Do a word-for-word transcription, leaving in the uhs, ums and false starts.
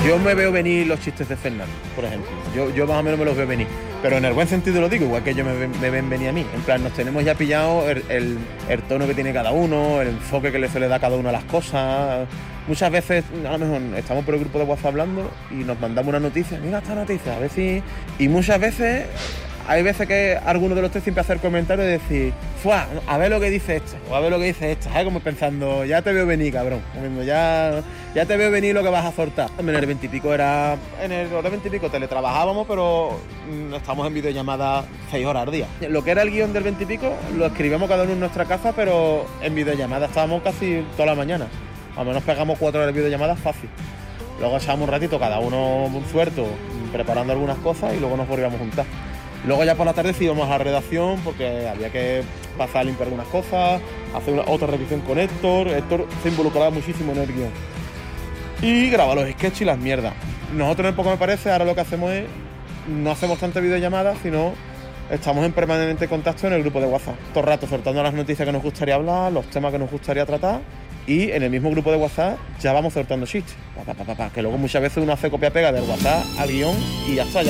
Yo me veo venir los chistes de Fernando, por ejemplo. Yo, yo más o menos me los veo venir. Pero en el buen sentido lo digo, igual que ellos me, ven- me ven venir a mí. En plan, nos tenemos ya pillado el, el, el tono que tiene cada uno, el enfoque que le, se le da a cada una a las cosas. Muchas veces, a lo mejor, estamos por el grupo de WhatsApp hablando y nos mandamos una noticia. Mira esta noticia, a ver si... Y muchas veces... Hay veces que alguno de los tres siempre hace el comentario de decir, ¡fua! A ver lo que dice este, o a ver lo que dice esta, ¿sabes? Como pensando, ya te veo venir, cabrón. Como ya, ya te veo venir lo que vas a soltar. En el veintipico era. En el veintipico teletrabajábamos, pero mm, estamos en videollamada seis horas al día. Lo que era el guión del veintipico lo escribíamos cada uno en nuestra casa, pero en videollamada estábamos casi toda la mañana. Al menos pegamos cuatro horas de videollamadas fácil. Luego echábamos un ratito, cada uno un suelto, preparando algunas cosas y luego nos volvíamos a juntar. Luego ya por la tarde sí íbamos a la redacción porque había que pasar a limpiar algunas cosas, hacer una, otra revisión con Héctor. Héctor se involucraba muchísimo en el guión. Y graba los sketches y las mierdas. Nosotros en el Poco Me Parece ahora lo que hacemos es, no hacemos tantas videollamadas, sino estamos en permanente contacto en el grupo de WhatsApp. Todo el rato soltando las noticias que nos gustaría hablar, los temas que nos gustaría tratar. Y en el mismo grupo de WhatsApp ya vamos soltando chistes. Pa, pa, pa, pa, pa, que luego muchas veces uno hace copia-pega del WhatsApp al guión y ya está. Ya